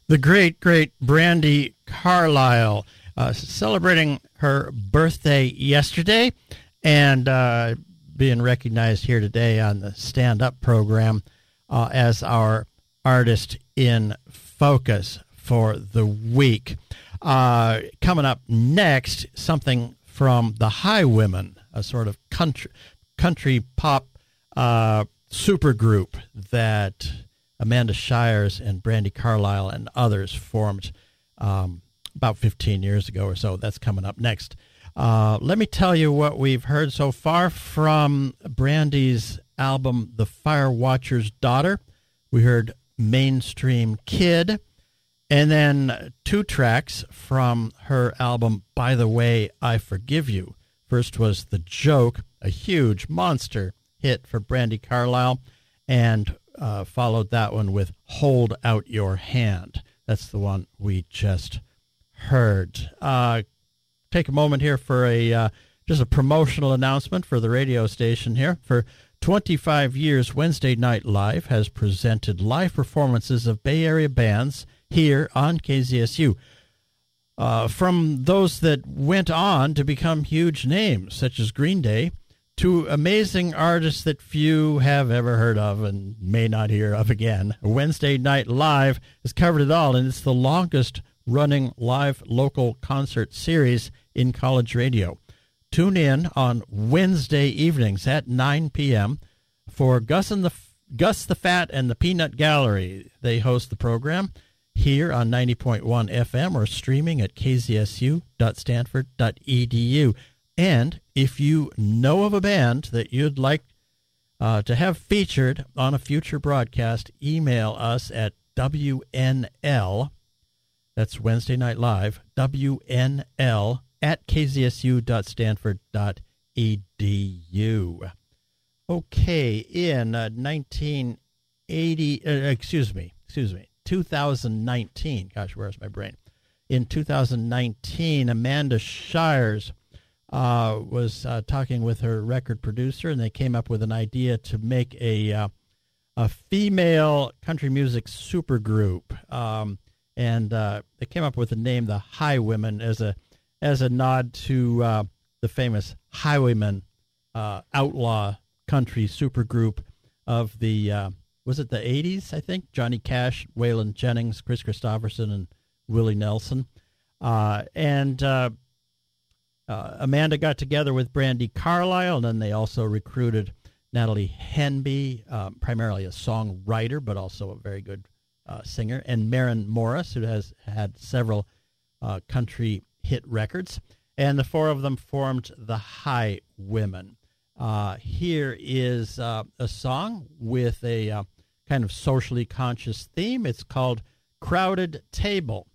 The great Brandi Carlile, celebrating her birthday yesterday and being recognized here today on the Stand Up program as our artist in focus for the week. Coming up next, something from the Highwomen, a sort of country pop supergroup that Amanda Shires and Brandi Carlile and others formed about 15 years ago or so. That's coming up next. Let me tell you what we've heard so far from Brandi's album, The Fire Watcher's Daughter. We heard Mainstream Kid, and then two tracks from her album, By the Way, I Forgive You. First was The Joke, a huge monster hit for Brandi Carlile, and followed that one with Hold Out Your Hand. That's the one we just heard. Take a moment here for just a promotional announcement for the radio station here. For 25 years, Wednesday Night Live has presented live performances of Bay Area bands here on KZSU. From those that went on to become huge names, such as Green Day, to amazing artists that few have ever heard of and may not hear of again. Wednesday Night Live has covered it all, and it's the longest-running live local concert series in college radio. Tune in on Wednesday evenings at 9 p.m. for Gus the Fat and the Peanut Gallery. They host the program here on 90.1 FM or streaming at kzsu.stanford.edu. And if you know of a band that you'd like to have featured on a future broadcast, email us at WNL, that's Wednesday Night Live, WNL at kzsu.stanford.edu. Okay, in 2019, gosh, where's my brain? In 2019, Amanda Shires was talking with her record producer, and they came up with an idea to make a female country music supergroup, and they came up with the name the Highwomen as a nod to the famous Highwaymen outlaw country supergroup of the was it the 80s? I think Johnny Cash, Waylon Jennings, Chris Christopherson, and Willie Nelson, Amanda got together with Brandi Carlile, and then they also recruited Natalie Henby, primarily a songwriter, but also a very good singer, and Maren Morris, who has had several country hit records. And the four of them formed the Highwomen. Here is a song with a kind of socially conscious theme. It's called Crowded Table.